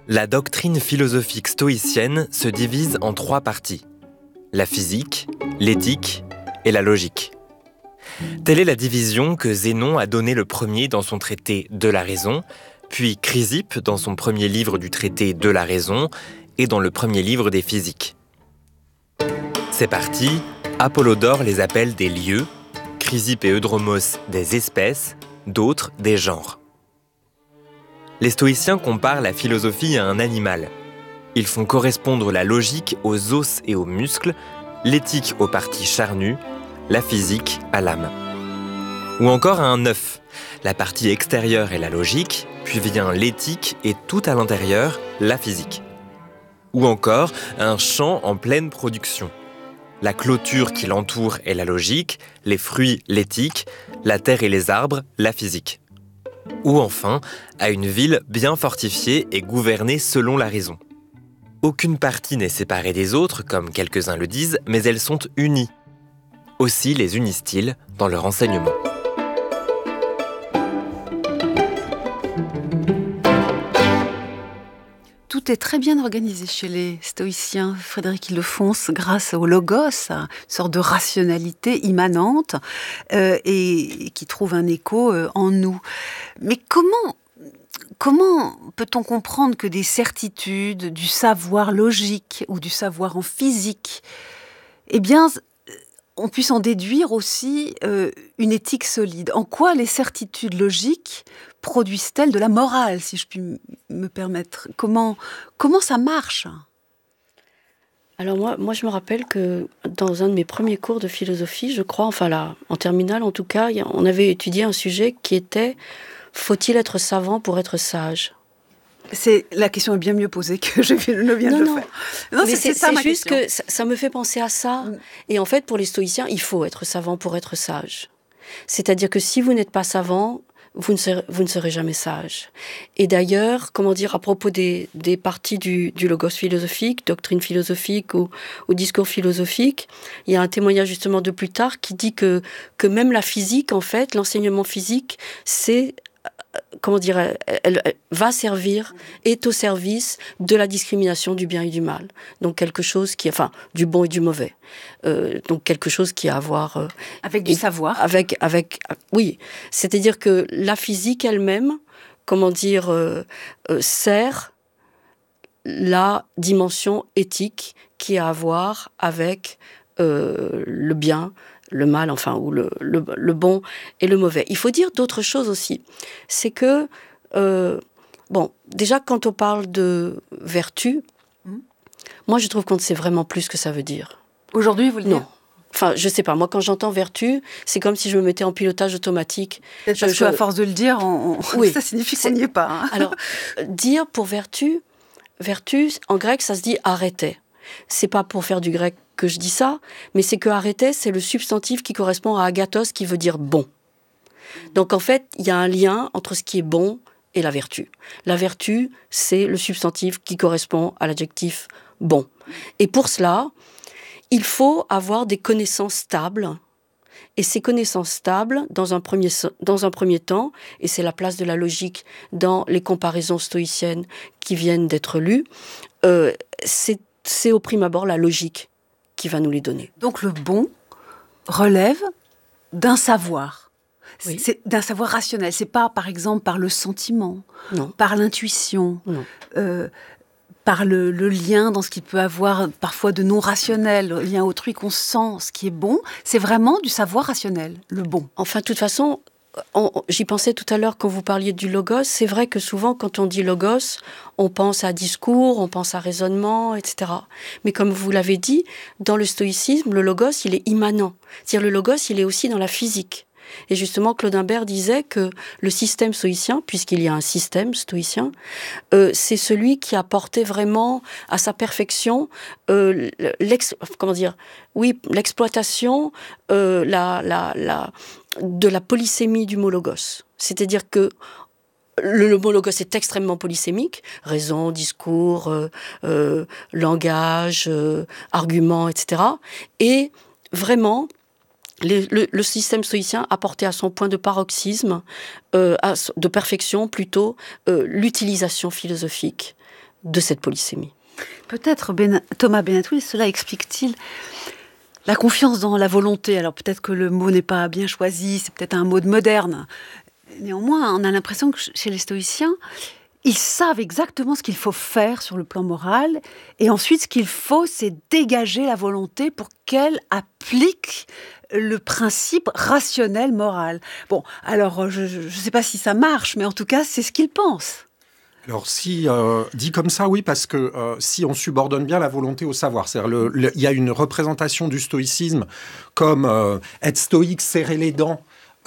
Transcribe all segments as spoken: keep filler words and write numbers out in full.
La doctrine philosophique stoïcienne se divise en trois parties. La physique, l'éthique et la logique. Telle est la division que Zénon a donnée le premier dans son traité De la raison, puis Chrysippe dans son premier livre du traité De la raison et dans le premier livre des physiques. Ces parties, Apollodore les appelle des lieux, Chrysippe et Eudromos des espèces, d'autres des genres. Les stoïciens comparent la philosophie à un animal. Ils font correspondre la logique aux os et aux muscles, l'éthique aux parties charnues, la physique à l'âme. Ou encore à un œuf. La partie extérieure est la logique, puis vient l'éthique et tout à l'intérieur, la physique. Ou encore à un champ en pleine production. La clôture qui l'entoure est la logique, les fruits l'éthique, la terre et les arbres la physique. Ou enfin, à une ville bien fortifiée et gouvernée selon la raison. Aucune partie n'est séparée des autres, comme quelques-uns le disent, mais elles sont unies. Aussi les unissent-ils dans leur enseignement. Tout est très bien organisé chez les stoïciens, Frédéric Ildefonse, grâce au logos, une sorte de rationalité immanente euh, et qui trouve un écho euh, en nous. Mais comment, comment peut-on comprendre que des certitudes, du savoir logique ou du savoir en physique, eh bien, on puisse en déduire aussi euh, une éthique solide? En quoi les certitudes logiques produisent-elles de la morale, si je puis m- me permettre? Comment, comment ça marche? Alors moi, moi, je me rappelle que dans un de mes premiers cours de philosophie, je crois, enfin là, en terminale en tout cas, on avait étudié un sujet qui était « Faut-il être savant pour être sage ?» C'est, la question est bien mieux posée que je ne viens non, de le non. faire. Non, mais c'est, c'est, c'est ça c'est ma juste question. que ça, ça me fait penser à ça. Mm. Et en fait, pour les stoïciens, il faut être savant pour être sage. C'est-à-dire que si vous n'êtes pas savant, vous ne serez, vous ne serez jamais sage. Et d'ailleurs, comment dire, à propos des, des parties du, du logos philosophique, doctrine philosophique ou, ou discours philosophique, il y a un témoignage justement de Plutarque qui dit que, que même la physique, en fait, l'enseignement physique, c'est... comment dire, elle, elle, elle va servir, est au service de la discrimination du bien et du mal. Donc quelque chose qui, enfin, du bon et du mauvais. Euh, donc quelque chose qui a à voir... Euh, avec du et, savoir. Avec, avec, oui. C'est-à-dire que la physique elle-même, comment dire, euh, euh, sert la dimension éthique qui a à voir avec euh, le bien, le mal, enfin, ou le, le, le bon et le mauvais. Il faut dire d'autres choses aussi. C'est que, euh, bon, déjà, quand on parle de vertu, mmh. moi, je trouve qu'on ne sait vraiment plus ce que ça veut dire. Aujourd'hui, vous le dites ? Non. Enfin, je sais pas. Moi, quand j'entends vertu, c'est comme si je me mettais en pilotage automatique. Peut-être je, parce je... qu'à force de le dire, on... oui, ça signifie qu'on n'y est pas. Hein. Alors, dire pour vertu, vertu, en grec, ça se dit arrêter. C'est pas pour faire du grec que je dis ça, mais c'est que arrêter, c'est le substantif qui correspond à agathos, qui veut dire bon. Donc en fait, il y a un lien entre ce qui est bon et la vertu. La vertu, c'est le substantif qui correspond à l'adjectif bon. Et pour cela, il faut avoir des connaissances stables. Et ces connaissances stables, dans un premier, dans un premier temps, et c'est la place de la logique dans les comparaisons stoïciennes qui viennent d'être lues, euh, c'est, c'est au prime abord la logique qui va nous les donner. Donc le bon relève d'un savoir. Oui. C'est d'un savoir rationnel. C'est pas, par exemple, par le sentiment, non. par l'intuition, non. Euh, par le, le lien dans ce qu'il peut avoir parfois de non rationnel, le lien autrui qu'on sent, ce qui est bon. C'est vraiment du savoir rationnel, le bon. Enfin, de toute façon, on, j'y pensais tout à l'heure quand vous parliez du logos. C'est vrai que souvent, quand on dit logos, on pense à discours, on pense à raisonnement, et cetera. Mais comme vous l'avez dit, dans le stoïcisme, le logos, il est immanent. C'est-à-dire le logos, il est aussi dans la physique. Et justement, Claude Imbert disait que le système stoïcien, puisqu'il y a un système stoïcien, euh, c'est celui qui a porté vraiment à sa perfection euh, l'ex, comment dire, oui, l'exploitation euh, la, la, la, de la polysémie du mot logos. C'est-à-dire que le, le mot logos est extrêmement polysémique, raison, discours, euh, euh, langage, euh, argument, et cetera. Et vraiment... Les, le, le système stoïcien a porté à son point de paroxysme, euh, à, de perfection plutôt, euh, l'utilisation philosophique de cette polysémie. Peut-être ben, Thomas Benatoul, cela explique-t-il la confiance dans la volonté. Alors peut-être que le mot n'est pas bien choisi, c'est peut-être un mot de moderne. Néanmoins, on a l'impression que chez les stoïciens, ils savent exactement ce qu'il faut faire sur le plan moral, et ensuite ce qu'il faut, c'est dégager la volonté pour qu'elle applique le principe rationnel moral. Bon, alors je ne sais pas si ça marche, mais en tout cas, c'est ce qu'ils pensent. Alors, si euh, dit comme ça, oui, parce que euh, si on subordonne bien la volonté au savoir, c'est-à-dire le, le, il y a une représentation du stoïcisme comme euh, être stoïque, serrer les dents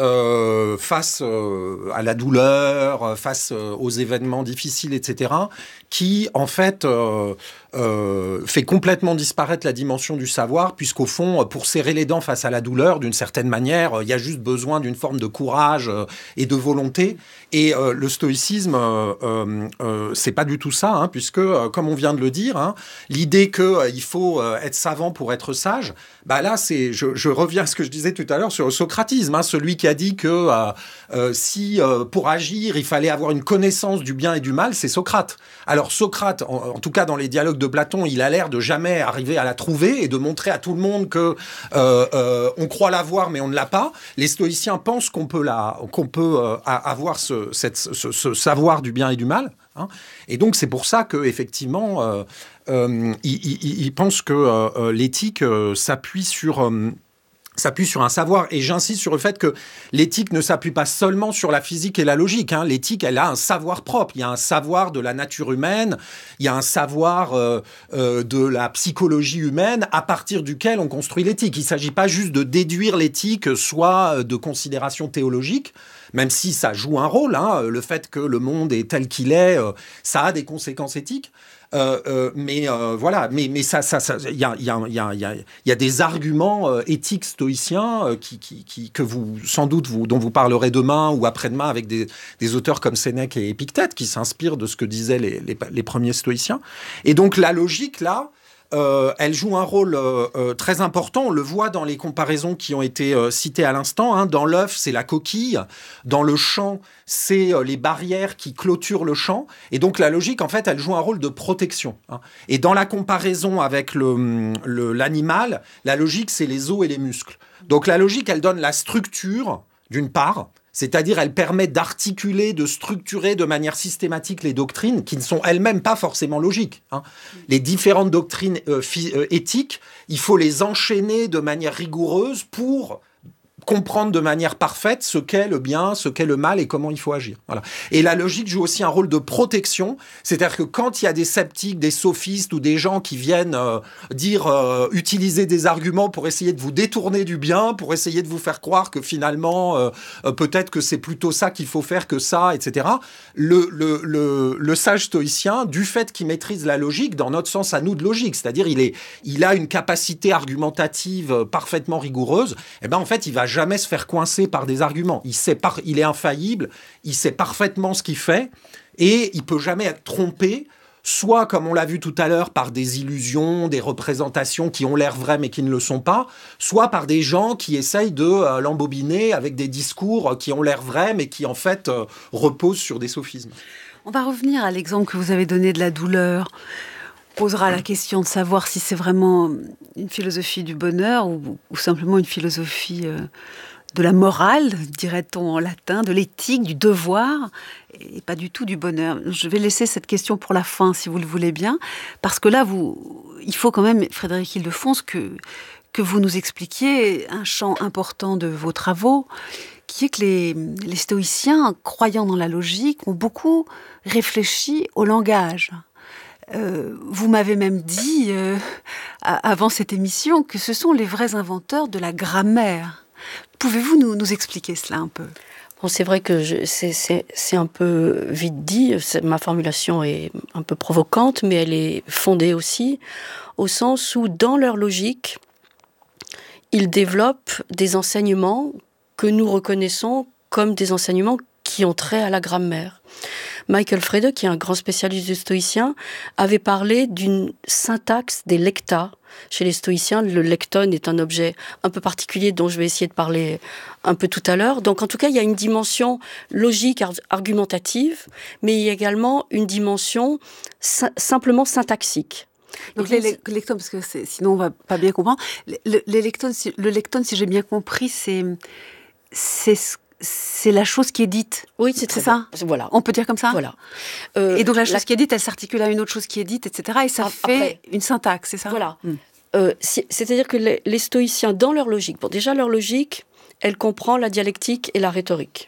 euh, face euh, à la douleur, face euh, aux événements difficiles, et cetera, qui en fait euh, euh, fait complètement disparaître la dimension du savoir, puisqu'au fond, pour serrer les dents face à la douleur, d'une certaine manière, il y a juste besoin d'une forme de courage euh, et de volonté. Et euh, le stoïcisme, euh, euh, euh, c'est pas du tout ça, hein, puisque, euh, comme on vient de le dire, hein, l'idée qu'il euh, faut euh, être savant pour être sage, bah là, c'est, je, je reviens à ce que je disais tout à l'heure sur le socratisme, hein, celui qui a dit que euh, euh, si euh, pour agir, il fallait avoir une connaissance du bien et du mal, c'est Socrate. Alors Socrate, en, en tout cas dans les dialogues de Platon, il a l'air de jamais arriver à la trouver et de montrer à tout le monde que euh, euh, on croit l'avoir, mais on ne l'a pas. Les stoïciens pensent qu'on peut, la, qu'on peut euh, avoir ce Cette, ce, ce savoir du bien et du mal, hein. Et donc c'est pour ça que effectivement, euh, euh, il, il, il pense que euh, l'éthique euh, s'appuie sur euh, s'appuie sur un savoir. Et j'insiste sur le fait que l'éthique ne s'appuie pas seulement sur la physique et la logique, hein. L'éthique, elle a un savoir propre. Il y a un savoir de la nature humaine, il y a un savoir euh, euh, de la psychologie humaine à partir duquel on construit l'éthique. Il ne s'agit pas juste de déduire l'éthique, soit de considérations théologiques, même si ça joue un rôle, hein. Le fait que le monde est tel qu'il est, euh, ça a des conséquences éthiques. Euh, euh, mais euh, voilà, mais mais ça, ça, ça, il y a, il y a, il y a, il y a, il y a des arguments euh, éthiques stoïciens euh, qui, qui, qui, que vous, sans doute, vous, dont vous parlerez demain ou après-demain avec des, des auteurs comme Sénèque et Épictète qui s'inspirent de ce que disaient les, les, les premiers stoïciens. Et donc la logique là. Euh, elle joue un rôle euh, euh, très important. On le voit dans les comparaisons qui ont été euh, citées à l'instant, hein. Dans l'œuf, c'est la coquille. Dans le champ, c'est euh, les barrières qui clôturent le champ. Et donc, la logique, en fait, elle joue un rôle de protection, hein. Et dans la comparaison avec le, le, l'animal, la logique, c'est les os et les muscles. Donc, la logique, elle donne la structure, d'une part, c'est-à-dire elle permet d'articuler, de structurer de manière systématique les doctrines qui ne sont elles-mêmes pas forcément logiques, hein. Les différentes doctrines euh, phy- euh, éthiques, il faut les enchaîner de manière rigoureuse pour comprendre de manière parfaite ce qu'est le bien, ce qu'est le mal et comment il faut agir. Voilà. Et la logique joue aussi un rôle de protection, c'est-à-dire que quand il y a des sceptiques, des sophistes ou des gens qui viennent euh, dire, euh, utiliser des arguments pour essayer de vous détourner du bien, pour essayer de vous faire croire que finalement, euh, euh, peut-être que c'est plutôt ça qu'il faut faire que ça, et cetera. Le, le, le, le sage stoïcien, du fait qu'il maîtrise la logique, dans notre sens à nous de logique, c'est-à-dire il, est, il a une capacité argumentative parfaitement rigoureuse, et ben en fait, il va jamais se faire coincer par des arguments. Il sait par... il est infaillible, il sait parfaitement ce qu'il fait et il peut jamais être trompé, soit comme on l'a vu tout à l'heure par des illusions, des représentations qui ont l'air vraies mais qui ne le sont pas, soit par des gens qui essayent de euh, l'embobiner avec des discours qui ont l'air vrais mais qui en fait euh, reposent sur des sophismes. On va revenir à l'exemple que vous avez donné de la douleur. On posera la question de savoir si c'est vraiment une philosophie du bonheur ou, ou simplement une philosophie euh, de la morale, dirait-on en latin, de l'éthique, du devoir, et pas du tout du bonheur. Je vais laisser cette question pour la fin, si vous le voulez bien, parce que là, vous, il faut quand même, Frédéric Ildefonse, que, que vous nous expliquiez un champ important de vos travaux, qui est que les, les stoïciens, croyant dans la logique, ont beaucoup réfléchi au langage. Euh, vous m'avez même dit, euh, avant cette émission, que ce sont les vrais inventeurs de la grammaire. Pouvez-vous nous, nous expliquer cela un peu ? Bon, c'est vrai que je, c'est, c'est, c'est un peu vite dit, c'est, ma formulation est un peu provocante, mais elle est fondée aussi, au sens où, dans leur logique, ils développent des enseignements que nous reconnaissons comme des enseignements qui ont trait à la grammaire. Michael Frede, qui est un grand spécialiste du stoïcien, avait parlé d'une syntaxe des lecta. Chez les stoïciens, le lecton est un objet un peu particulier dont je vais essayer de parler un peu tout à l'heure. Donc en tout cas, il y a une dimension logique, argumentative, mais il y a également une dimension si- simplement syntaxique. Donc les le lectons, parce que sinon on va pas bien comprendre. Le, les lectons, si, le lecton, si j'ai bien compris, c'est c'est c'est la chose qui est dite. Oui, c'est, c'est ça. Bien. Voilà. On peut dire comme ça. Voilà. Euh, et donc la chose la... qui est dite, elle s'articule à une autre chose qui est dite, et cetera. Et ça Après, fait une syntaxe, c'est ça. Voilà. Hmm. Euh, c'est-à-dire que les, les stoïciens, dans leur logique, bon, déjà leur logique, elle comprend la dialectique et la rhétorique.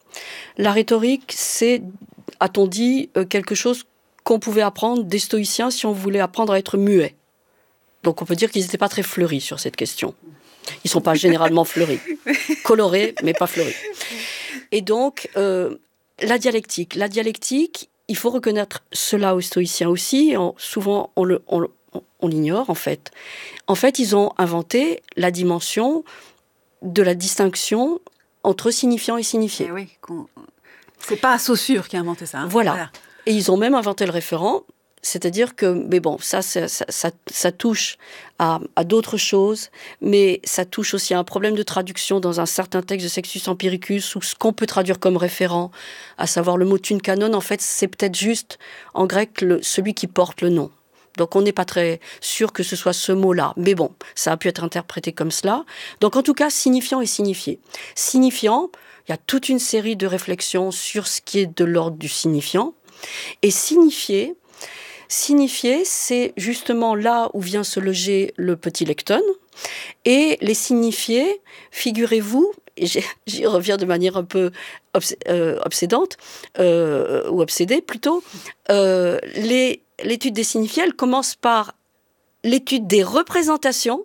La rhétorique, c'est, a-t-on dit, euh, quelque chose qu'on pouvait apprendre des stoïciens si on voulait apprendre à être muet. Donc on peut dire qu'ils n'étaient pas très fleuris sur cette question. Ils ne sont pas généralement fleuris. Colorés, mais pas fleuris. Et donc, euh, la dialectique. La dialectique, il faut reconnaître cela aux stoïciens aussi. On, souvent, on, le, on, on l'ignore, en fait. En fait, ils ont inventé la dimension de la distinction entre signifiant et signifié. Eh oui, c'est pas Saussure qui a inventé ça. Hein. Voilà. voilà. Et ils ont même inventé le référent. C'est-à-dire que, mais bon, ça, ça, ça, ça, ça touche à, à d'autres choses, mais ça touche aussi à un problème de traduction dans un certain texte de Sextus Empiricus, ou ce qu'on peut traduire comme référent, à savoir le mot tunkanon, en fait, c'est peut-être juste, en grec, le, celui qui porte le nom. Donc on n'est pas très sûr que ce soit ce mot-là. Mais bon, ça a pu être interprété comme cela. Donc en tout cas, signifiant et signifié. Signifiant, il y a toute une série de réflexions sur ce qui est de l'ordre du signifiant. Et signifié, Signifier, c'est justement là où vient se loger le petit lecton. Et les signifiés, figurez-vous, et j'y reviens de manière un peu obs- euh, obsédante, euh, ou obsédée plutôt, euh, les, l'étude des signifiés, elle commence par l'étude des représentations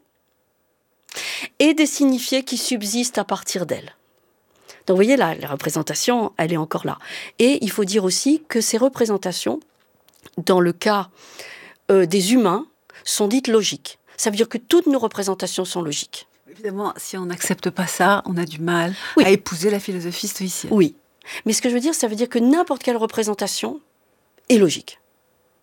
et des signifiés qui subsistent à partir d'elles. Donc vous voyez, là, la représentation, elle est encore là. Et il faut dire aussi que ces représentations, dans le cas euh, des humains, sont dites logiques. Ça veut dire que toutes nos représentations sont logiques. Évidemment, si on n'accepte pas ça, on a du mal oui. à épouser la philosophie stoïcienne. Oui. Mais ce que je veux dire, ça veut dire que n'importe quelle représentation est logique. D'accord ?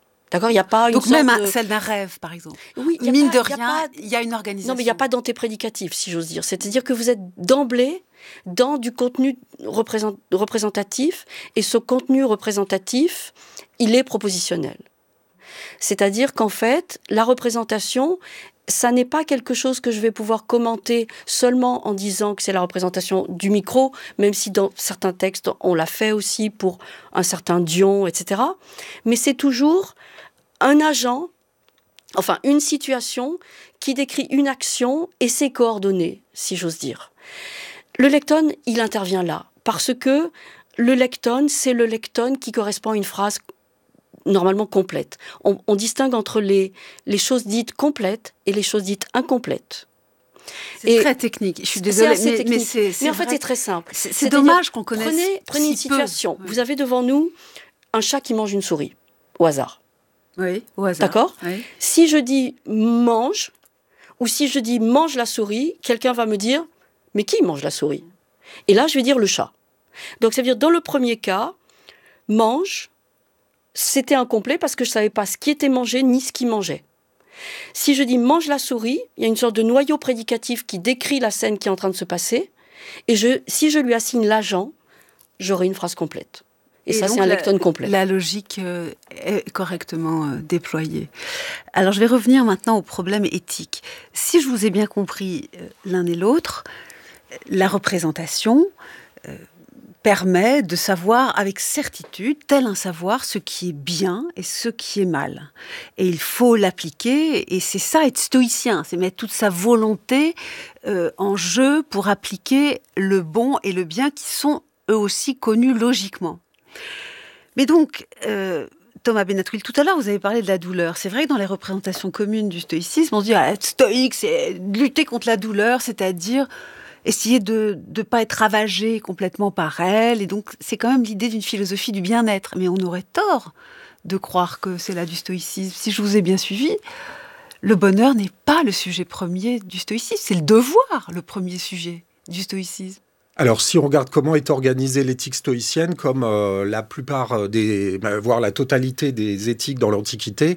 Il n'y a pas une Donc sorte même de... celle d'un rêve, par exemple. Oui, y a mine pas, de y a rien, pas... il y a une organisation. Non, mais il n'y a pas d'antéprédicatif, si j'ose dire. C'est-à-dire que vous êtes d'emblée dans du contenu représent... représentatif, et ce contenu représentatif, il est propositionnel. C'est-à-dire qu'en fait, la représentation, ça n'est pas quelque chose que je vais pouvoir commenter seulement en disant que c'est la représentation du micro, même si dans certains textes, on l'a fait aussi pour un certain Dion, et cetera. Mais c'est toujours un agent, enfin une situation qui décrit une action et ses coordonnées, si j'ose dire. Le lecton, il intervient là, parce que le lecton, c'est le lecton qui correspond à une phrase normalement complète. On, on distingue entre les, les choses dites complètes et les choses dites incomplètes. C'est et très technique. Je suis désolée, c'est mais, mais, c'est, c'est mais en fait, c'est très simple. C'est, c'est dommage qu'on connaisse. Prenez, prenez une si situation. Peu. Vous avez devant nous un chat qui mange une souris, au hasard. Oui, au hasard. D'accord ? Oui. Si je dis mange, ou si je dis mange la souris, quelqu'un va me dire mais qui mange la souris ? Et là, je vais dire le chat. Donc, ça veut dire, dans le premier cas, mange, c'était incomplet parce que je ne savais pas ce qui était mangé ni ce qui mangeait. Si je dis mange la souris, il y a une sorte de noyau prédicatif qui décrit la scène qui est en train de se passer. Et je, si je lui assigne l'agent, j'aurai une phrase complète. Et, et ça, c'est un lecton complet. La logique euh, est correctement euh, déployée. Alors, je vais revenir maintenant au problème éthique. Si je vous ai bien compris euh, l'un et l'autre, la représentation euh, permet de savoir avec certitude, tel un savoir, ce qui est bien et ce qui est mal. Et il faut l'appliquer, et c'est ça être stoïcien, c'est mettre toute sa volonté euh, en jeu pour appliquer le bon et le bien qui sont eux aussi connus logiquement. Mais donc, euh, Thomas Benatouil, tout à l'heure, vous avez parlé de la douleur. C'est vrai que dans les représentations communes du stoïcisme, on se dit ah, être stoïque, c'est lutter contre la douleur, c'est-à-dire essayer de ne pas être ravagé complètement par elle. Et donc, c'est quand même l'idée d'une philosophie du bien-être. Mais on aurait tort de croire que c'est là du stoïcisme. Si je vous ai bien suivi, le bonheur n'est pas le sujet premier du stoïcisme. C'est le devoir, le premier sujet du stoïcisme. Alors, si on regarde comment est organisée l'éthique stoïcienne, comme euh, la plupart des, voire la totalité des éthiques dans l'Antiquité,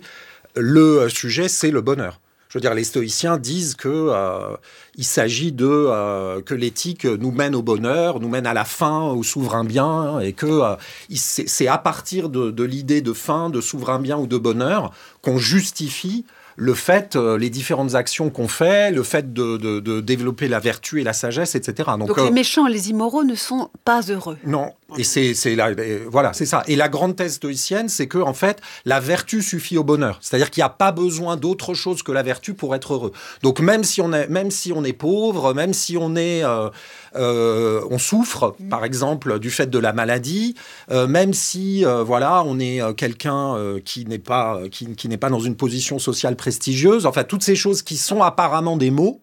le sujet, c'est le bonheur. Je veux dire, les stoïciens disent que euh, il s'agit de euh, que l'éthique nous mène au bonheur, nous mène à la fin, au souverain bien, et que euh, c'est, c'est à partir de, de l'idée de fin, de souverain bien ou de bonheur qu'on justifie le fait, euh, les différentes actions qu'on fait, le fait de, de, de développer la vertu et la sagesse, et cetera. Donc, Donc euh, les méchants et les immoraux ne sont pas heureux. Non, et c'est, c'est la, et voilà, c'est ça. Et la grande thèse stoïcienne, c'est que en fait, la vertu suffit au bonheur. C'est-à-dire qu'il n'y a pas besoin d'autre chose que la vertu pour être heureux. Donc même si on est, même si on est pauvre, même si on est, euh, euh, on souffre, mmh. par exemple, du fait de la maladie, euh, même si euh, voilà, on est euh, quelqu'un euh, qui n'est pas, qui, qui n'est pas dans une position sociale prestigieuse. Enfin, toutes ces choses qui sont apparemment des mots.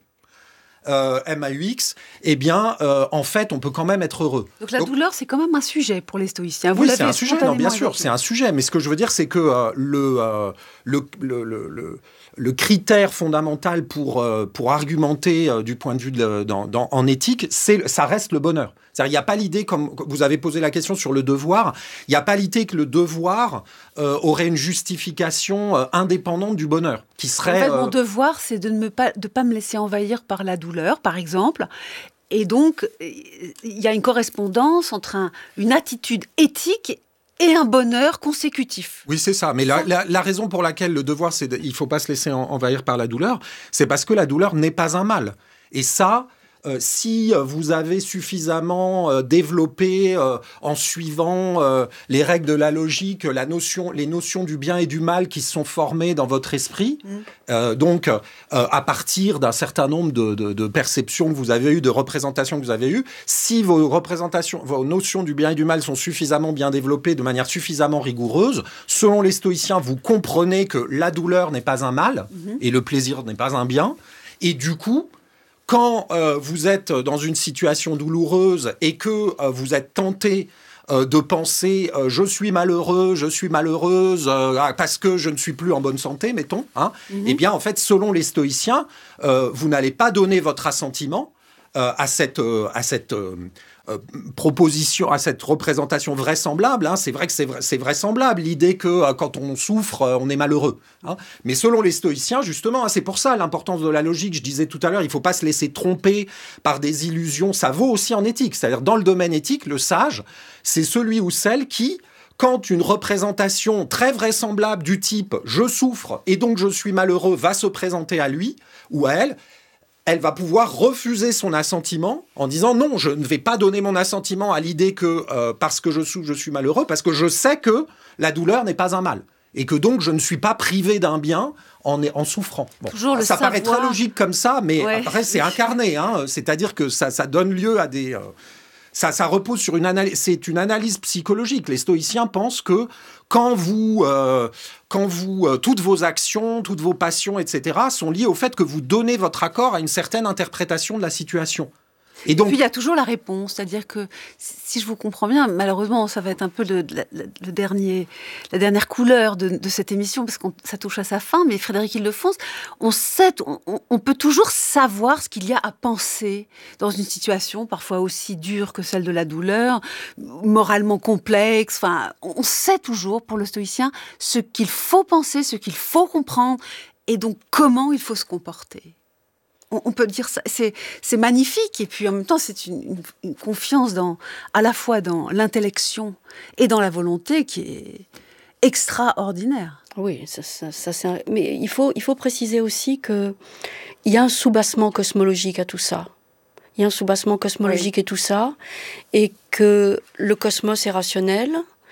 Euh, M A U X, eh bien, euh, en fait, on peut quand même être heureux. Donc la Donc, douleur, c'est quand même un sujet pour les stoïciens. Vous oui, l'avez c'est un sujet, non, bien sûr, évoqué. c'est un sujet. Mais ce que je veux dire, c'est que euh, le, euh, le, le, le, le, le critère fondamental pour, euh, pour argumenter euh, du point de vue de, dans, dans, en éthique, c'est, ça reste le bonheur. C'est-à-dire, il n'y a pas l'idée, comme vous avez posé la question sur le devoir, il n'y a pas l'idée que le devoir euh, aurait une justification euh, indépendante du bonheur, qui serait... En fait, euh... mon devoir, c'est de ne pas, de pas me laisser envahir par la douleur, par exemple. Et donc, il y a une correspondance entre un, une attitude éthique et un bonheur consécutif. Oui, c'est ça. Mais la, la, la raison pour laquelle le devoir, c'est qu'il ne faut pas se laisser en, envahir par la douleur, c'est parce que la douleur n'est pas un mal. Et ça... Euh, si vous avez suffisamment euh, développé euh, en suivant euh, les règles de la logique, la notion, les notions du bien et du mal qui se sont formées dans votre esprit, mmh. euh, donc euh, à partir d'un certain nombre de, de, de perceptions que vous avez eues, de représentations que vous avez eues, si vos représentations, vos notions du bien et du mal sont suffisamment bien développées, de manière suffisamment rigoureuse, selon les stoïciens, vous comprenez que la douleur n'est pas un mal mmh. et le plaisir n'est pas un bien, et du coup, quand euh, vous êtes dans une situation douloureuse et que euh, vous êtes tenté euh, de penser euh, « je suis malheureux, je suis malheureuse euh, parce que je ne suis plus en bonne santé », mettons, hein, mm-hmm. eh bien, en fait, selon les stoïciens, euh, vous n'allez pas donner votre assentiment euh, à cette... Euh, à cette euh, Euh, proposition, à cette représentation vraisemblable, hein, c'est vrai que c'est, vra- c'est vraisemblable, l'idée que euh, quand on souffre, euh, on est malheureux. Hein. Mais selon les stoïciens, justement, hein, c'est pour ça l'importance de la logique. Je disais tout à l'heure, il ne faut pas se laisser tromper par des illusions. Ça vaut aussi en éthique. C'est-à-dire, dans le domaine éthique, le sage, c'est celui ou celle qui, quand une représentation très vraisemblable du type « je souffre et donc je suis malheureux » va se présenter à lui ou à elle, elle va pouvoir refuser son assentiment en disant « non, je ne vais pas donner mon assentiment à l'idée que euh, parce que je souffre, je suis malheureux, parce que je sais que la douleur n'est pas un mal. Et que donc, je ne suis pas privé d'un bien en, en souffrant. Bon, » Toujours le ça savoir. paraît très logique comme ça, mais ouais. après, c'est incarné. Hein, c'est-à-dire que ça, ça donne lieu à des... Euh, ça, ça repose sur une analyse... C'est une analyse psychologique. Les stoïciens pensent que quand vous... Euh, quand vous... Euh, toutes vos actions, toutes vos passions, et cetera sont liées au fait que vous donnez votre accord à une certaine interprétation de la situation. Et donc, puis il y a toujours la réponse, c'est-à-dire que si je vous comprends bien, malheureusement, ça va être un peu le, le, le dernier, la dernière couleur de, de cette émission parce que ça touche à sa fin. Mais Frédéric Ildefonse, on sait, on, on peut toujours savoir ce qu'il y a à penser dans une situation parfois aussi dure que celle de la douleur, moralement complexe. Enfin, on sait toujours pour le stoïcien ce qu'il faut penser, ce qu'il faut comprendre, et donc comment il faut se comporter. On peut dire ça, c'est, c'est magnifique, et puis en même temps c'est une, une, une confiance dans, à la fois dans l'intellection et dans la volonté qui est extraordinaire. Oui, ça, ça, ça c'est un... mais il faut, il faut préciser aussi qu'il y a un soubassement cosmologique à tout ça. Il y a un soubassement cosmologique oui. et tout ça, et que le cosmos est rationnel,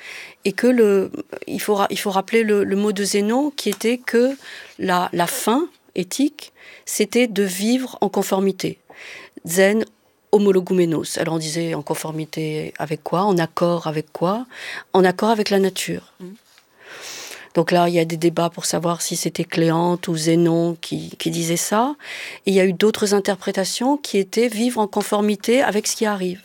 et que le, il faut, il faut rappeler le, le mot de Zénon qui était que la, la fin éthique, c'était de vivre en conformité. Zen homologoumenos. Alors on disait en conformité avec quoi? En accord avec quoi? En accord avec la nature. Mmh. Donc là, il y a des débats pour savoir si c'était Cléante ou Zénon qui, qui disait ça. Et il y a eu d'autres interprétations qui étaient vivre en conformité avec ce qui arrive.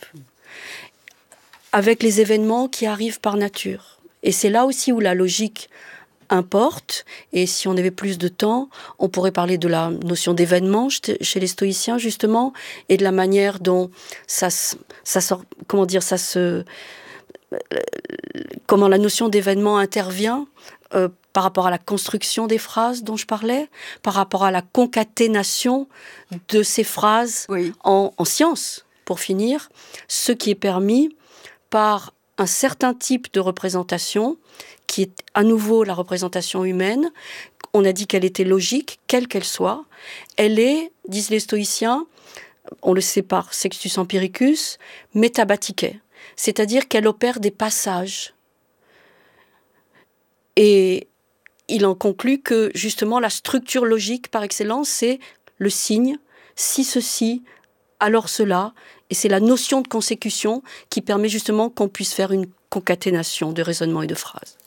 Avec les événements qui arrivent par nature. Et c'est là aussi où la logique importe. Et si on avait plus de temps, on pourrait parler de la notion d'événement chez les stoïciens, justement, et de la manière dont ça, ça sort, comment dire, ça se, comment la notion d'événement intervient euh, par rapport à la construction des phrases dont je parlais, par rapport à la concaténation de ces phrases oui. en, en science, pour finir, ce qui est permis par un certain type de représentation, qui est à nouveau la représentation humaine. On a dit qu'elle était logique, quelle qu'elle soit. Elle est, disent les stoïciens, on le sait par Sextus Empiricus, métabatiquée, c'est-à-dire qu'elle opère des passages. Et il en conclut que, justement, la structure logique par excellence, c'est le signe, si ceci, alors cela, et c'est la notion de consécution qui permet justement qu'on puisse faire une concaténation de raisonnements et de phrases.